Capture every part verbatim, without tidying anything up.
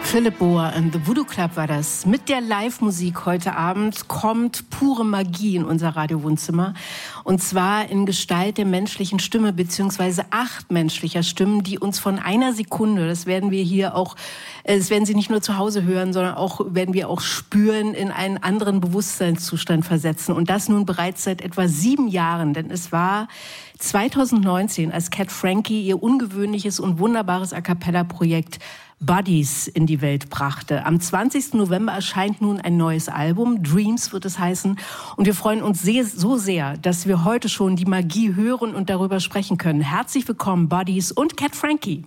Philipp Bohr and the Voodoo Club war das. Mit der Live-Musik heute Abend kommt pure Magie in unser Radiowohnzimmer. Und zwar in Gestalt der menschlichen Stimme, beziehungsweise acht menschlicher Stimmen, die uns von einer Sekunde, das werden wir hier auch, das werden Sie nicht nur zu Hause hören, sondern auch, werden wir auch spüren, in einen anderen Bewusstseinszustand versetzen. Und das nun bereits seit etwa sieben Jahren, denn es war zweitausendneunzehn, als Cat Frankie ihr ungewöhnliches und wunderbares A-Cappella-Projekt Bodies in die Welt brachte. Am zwanzigsten November erscheint nun ein neues Album, Dreams wird es heißen. Und wir freuen uns sehr, so sehr, dass wir heute schon die Magie hören und darüber sprechen können. Herzlich willkommen, Bodies und Cat Frankie.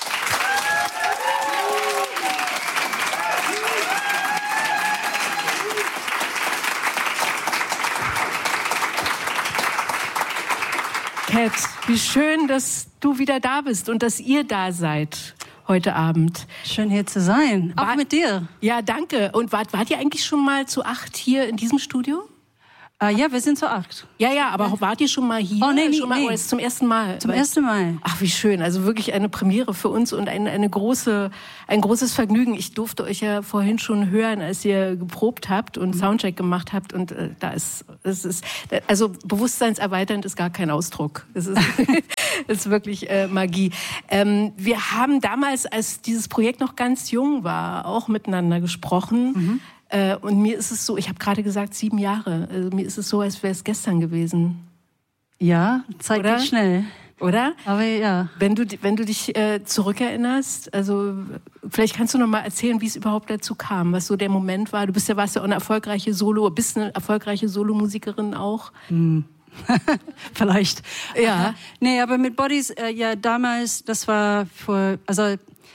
Cat, wie schön, dass du wieder da bist und dass ihr da seid heute Abend. Schön hier zu sein, auch War, mit dir. Ja, danke. Und wart, wart ihr eigentlich schon mal zu acht hier in diesem Studio? Uh, ja, wir sind zu acht. Ja, ja, aber ja. Wart ihr schon mal hier? Oh, nee, nee, schon mal, nee. Oder ist es zum ersten Mal? Zum ersten Mal. Ach, wie schön. Also wirklich eine Premiere für uns und eine, eine große, ein großes Vergnügen. Ich durfte euch ja vorhin schon hören, als ihr geprobt habt und mhm. Soundcheck gemacht habt. Und äh, da ist, es ist, also bewusstseinserweiternd ist gar kein Ausdruck. Es ist, ist wirklich äh, Magie. Ähm, wir haben damals, als dieses Projekt noch ganz jung war, auch miteinander gesprochen. Mhm. Äh, und mir ist es so, ich habe gerade gesagt, sieben Jahre. Also mir ist es so, als wäre es gestern gewesen. Ja, Zeit geht schnell. Oder? Aber ja. Wenn du, wenn du dich äh, zurückerinnerst, also vielleicht kannst du noch mal erzählen, wie es überhaupt dazu kam, was so der Moment war. Du bist ja, warst ja auch eine erfolgreiche Solo, bist eine erfolgreiche Solomusikerin auch. Hm. Vielleicht. Ja. Nee, aber mit Bodies, äh, ja, damals, das war vor, also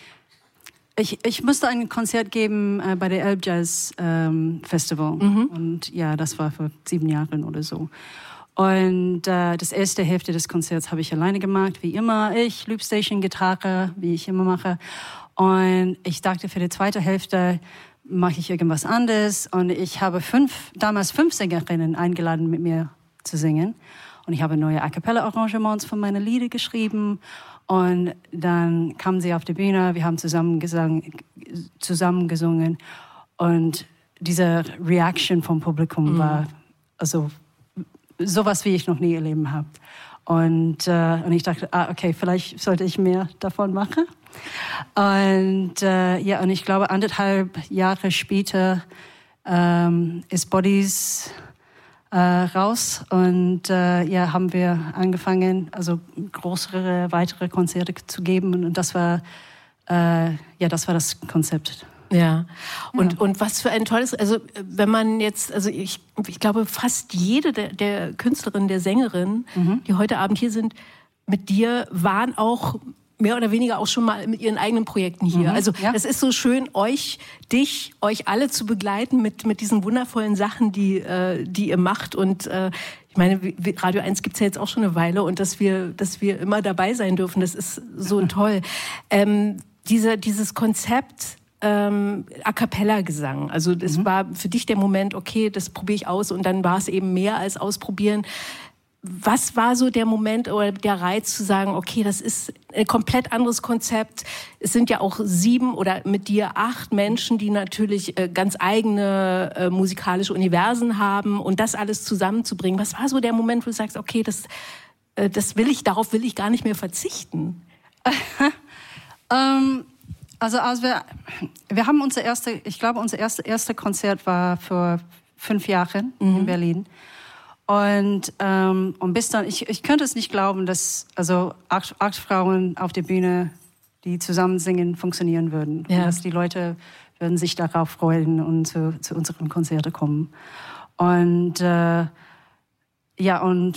Ich, ich musste ein Konzert geben äh, bei der Elb Jazz ähm, Festival. Mhm. Und ja, das war vor sieben Jahren oder so. Und äh, das erste Hälfte des Konzerts habe ich alleine gemacht, wie immer. Ich, Loopstation, Gitarre, wie ich immer mache. Und ich dachte, für die zweite Hälfte mache ich irgendwas anderes. Und ich habe fünf, damals fünf Sängerinnen eingeladen, mit mir zu singen. Und ich habe neue A-Cappella-Arrangements von meinen Lieder geschrieben. Und dann kamen sie auf die Bühne, wir haben zusammen, gesang, zusammen gesungen und diese Reaction vom Publikum mm. war also sowas, wie ich noch nie erleben habe. Und, äh, und ich dachte, ah, okay, vielleicht sollte ich mehr davon machen. Und äh, ja, und ich glaube, anderthalb Jahre später ähm, ist Bodies Äh, raus und äh, ja, haben wir angefangen, also größere, weitere Konzerte zu geben und das war, äh, ja, das war das Konzept. Ja. Und, ja. und was für ein tolles, also wenn man jetzt, also ich, ich glaube fast jede der, der Künstlerinnen, der Sängerinnen, mhm. die heute Abend hier sind, mit dir waren auch mehr oder weniger auch schon mal mit ihren eigenen Projekten hier. Mhm, also ja. Es ist so schön, euch, dich, euch alle zu begleiten mit mit diesen wundervollen Sachen, die äh, die ihr macht. Und äh, ich meine, Radio eins gibt's ja jetzt auch schon eine Weile und dass wir dass wir immer dabei sein dürfen, das ist so toll. Ähm, diese, dieses Konzept ähm, A-Cappella-Gesang, also das mhm. war für dich der Moment, okay, das probiere ich aus und dann war es eben mehr als ausprobieren. Was war so der Moment oder der Reiz zu sagen, okay, das ist ein komplett anderes Konzept. Es sind ja auch sieben oder mit dir acht Menschen, die natürlich äh, ganz eigene äh, musikalische Universen haben und das alles zusammenzubringen. Was war so der Moment, wo du sagst, okay, das, äh, das will ich, darauf will ich gar nicht mehr verzichten? ähm, also, also wir, wir haben unser erste, ich glaube, unser erste, erste Konzert war vor fünf Jahren mhm. in Berlin. Und, ähm, und bis dann, ich, ich könnte es nicht glauben, dass also acht, acht Frauen auf der Bühne, die zusammen singen, funktionieren würden. Ja. Und dass die Leute würden sich darauf freuen und zu, zu unseren Konzerten kommen. Und äh, ja, und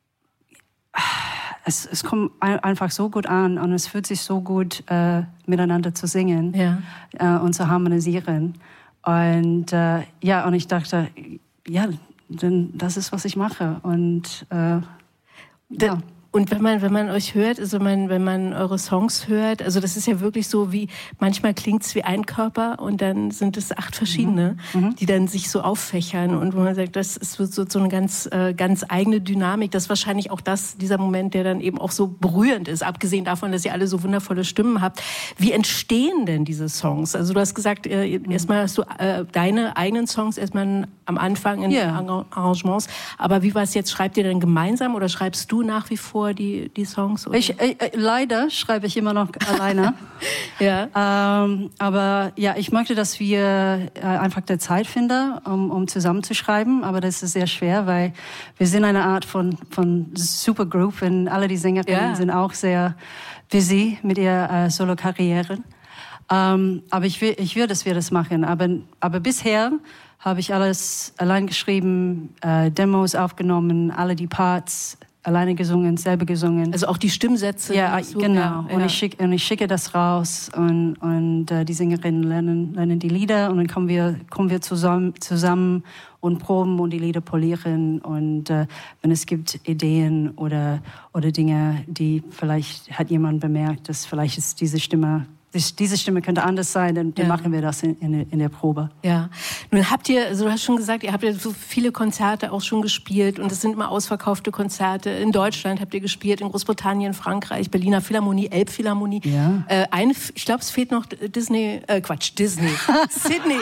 es, es kommt einfach so gut an und es fühlt sich so gut, äh, miteinander zu singen ja. äh, und zu harmonisieren. Und äh, ja, und ich dachte, ja, denn das ist, was ich mache. Und äh, ja. Und wenn man, wenn man euch hört, also wenn man, wenn man eure Songs hört, also das ist ja wirklich so wie, manchmal klingt's wie ein Körper und dann sind es acht verschiedene, mhm. die dann sich so auffächern und wo man sagt, das ist so, so eine ganz, äh, ganz eigene Dynamik. Das ist wahrscheinlich auch das, dieser Moment, der dann eben auch so berührend ist, abgesehen davon, dass ihr alle so wundervolle Stimmen habt. Wie entstehen denn diese Songs? Also du hast gesagt, äh, mhm. erstmal hast du äh, deine eigenen Songs erstmal am Anfang in yeah. Arrangements, aber wie war es jetzt? Schreibt ihr denn gemeinsam oder schreibst du nach wie vor die, die Songs? Oder? Ich, äh, leider schreibe ich immer noch alleine. ja. Ähm, aber ja, ich möchte, dass wir äh, einfach der Zeit finden, um, um zusammen zu schreiben. Aber das ist sehr schwer, weil wir sind eine Art von, von Supergroup und alle die Sängerinnen ja. sind auch sehr busy mit ihrer äh, Solo-Karriere. Ähm, aber ich will, ich will, dass wir das machen. Aber, aber bisher habe ich alles allein geschrieben, äh, Demos aufgenommen, alle die Parts alleine gesungen, selber gesungen. Also auch die Stimmsätze? Ja, so, genau. Ja, und, ja. Ich schick, und ich schicke das raus und, und äh, die Sängerinnen lernen, lernen die Lieder und dann kommen wir, kommen wir zusammen, zusammen und proben und die Lieder polieren. Und äh, wenn es gibt Ideen oder, oder Dinge, die vielleicht hat jemand bemerkt, dass vielleicht ist diese Stimme diese Stimme könnte anders sein, dann, dann ja. machen wir das in, in, in der Probe. Ja. Nun habt ihr, also du hast schon gesagt, ihr habt ja so viele Konzerte auch schon gespielt und es sind immer ausverkaufte Konzerte. In Deutschland habt ihr gespielt, in Großbritannien, Frankreich, Berliner Philharmonie, Elbphilharmonie. Ja. Äh, eine, ich glaube, es fehlt noch Disney, äh, Quatsch, Disney, Sydney,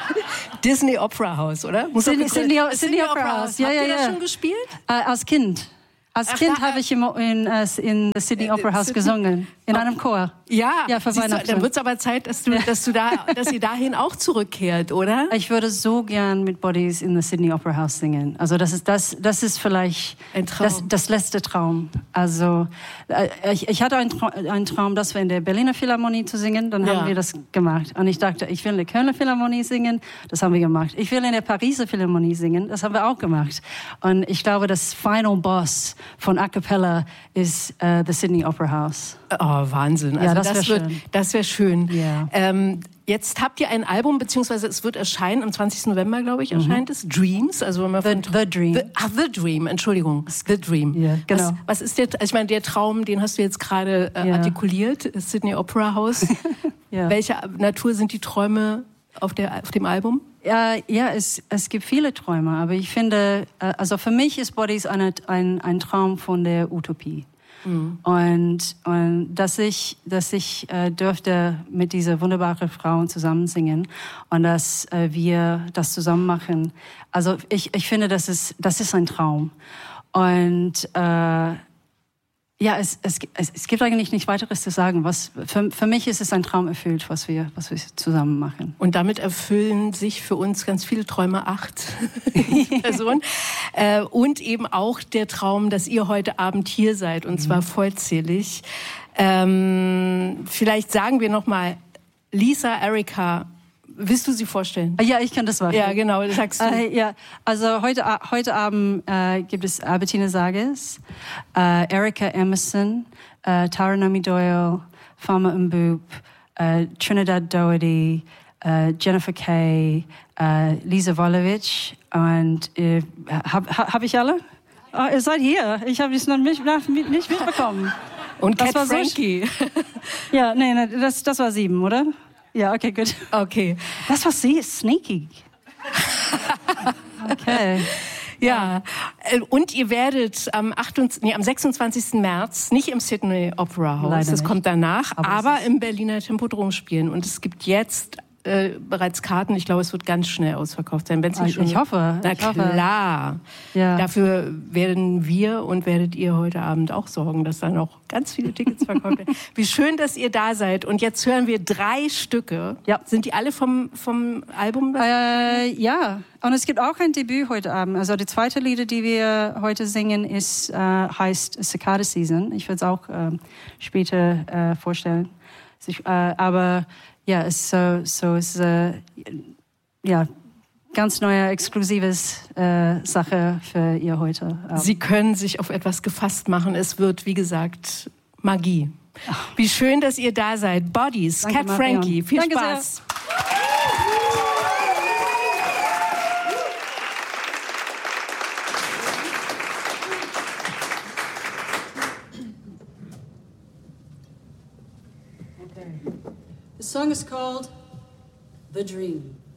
Disney Opera House, oder? Muss Sydney, Sydney, Sydney, Sydney Opera House. Ja, habt ja, ihr ja. das schon gespielt? Äh, als Kind. Als Ach, Kind habe ich immer in, uh, in der Sydney Opera House gesungen, in einem Chor. Ja, ja für Weihnachten. Du, dann wird es aber Zeit, dass du, dass du da, dass ihr dahin auch zurückkehrt, oder? Ich würde so gern mit Bodies in der Sydney Opera House singen. Also das ist das, das ist vielleicht ein Traum. Das, das letzte Traum. Also ich, ich hatte einen Traum, einen Traum, das war in der Berliner Philharmonie zu singen. Dann ja. haben wir das gemacht. Und ich dachte, ich will in der Kölner Philharmonie singen. Das haben wir gemacht. Ich will in der Pariser Philharmonie singen. Das haben wir auch gemacht. Und ich glaube, das Final Boss von A Cappella ist uh, the Sydney Opera House. Oh, Wahnsinn. Also ja, das, das wäre wird, schön. Das wäre schön. Yeah. Ähm, jetzt habt ihr ein Album, beziehungsweise es wird erscheinen, am zwanzigsten November, glaube ich, erscheint mhm. es. Dreams. Also wenn man the, von, the Dream. The, ah, The Dream, Entschuldigung. The Dream. Yeah, genau. Was, was ist der, also ich meine, der Traum, den hast du jetzt gerade äh, yeah. artikuliert, Sydney Opera House. yeah. Welche Natur sind die Träume auf, der, auf dem Album? Ja, ja es, es gibt viele Träume, aber ich finde, also für mich ist Bodies eine, ein, ein Traum von der Utopie. Mhm. Und, und dass ich, dass ich äh, dürfte mit dieser wunderbaren Frau zusammen singen und dass äh, wir das zusammen machen. Also ich, ich finde, das ist, das ist ein Traum. Und äh, ja, es, es, es, es gibt eigentlich nichts weiteres zu sagen. Was, für, für mich ist es ein Traum erfüllt, was wir, was wir zusammen machen. Und damit erfüllen sich für uns ganz viele Träume, acht Personen. äh, und eben auch der Traum, dass ihr heute Abend hier seid, und mhm. zwar vollzählig. Ähm, vielleicht sagen wir noch mal, Lisa, Erika, willst du sie vorstellen? Ja, ich kann das machen. Ja, genau, das sagst du. Äh, ja, also heute, heute Abend äh, gibt es Albertina Sages, äh, Erika Emerson, äh, Tara Nomi Doyle, Fama Mboop, äh, Trinidad Doherty, äh, Jennifer Kay, äh, Lisa Wolovic und äh, habe hab ich alle? Oh, ihr seid hier. Ich habe es noch nicht, nicht mitbekommen. Und Cat Frankie. So, ja, nee, nee das, das war sieben, oder? Ja, okay, gut. Okay. Das war sie, sneaky. Okay. Ja, und ihr werdet am, achtundzwanzigsten, nee, am sechsundzwanzigsten März nicht im Sydney Opera House, Leider das nicht. kommt danach, aber, aber im Berliner Tempodrom spielen. Und es gibt jetzt äh, bereits Karten. Ich glaube, es wird ganz schnell ausverkauft sein. Wenn's nicht ich, schon ich hoffe. Na ich klar. Hoffe. Ja. Dafür werden wir und werdet ihr heute Abend auch sorgen, dass da noch ganz viele Tickets verkauft werden. Wie schön, dass ihr da seid. Und jetzt hören wir drei Stücke. Ja. Sind die alle vom, vom Album? Äh, ja. Und es gibt auch ein Debüt heute Abend. Also die zweite Lieder, die wir heute singen, ist, äh, heißt Cicada Season. Ich würde es auch äh, später äh, vorstellen. Ich, äh, aber ja, es ist so, so ist äh, ja ganz neue, exklusives äh, Sache für ihr heute. Abend. Sie können sich auf etwas gefasst machen. Es wird, wie gesagt, Magie. Wie schön, dass ihr da seid. Bodies, Danke, Cat Frankie. Viel Danke Spaß. Sehr. song is called The Dream.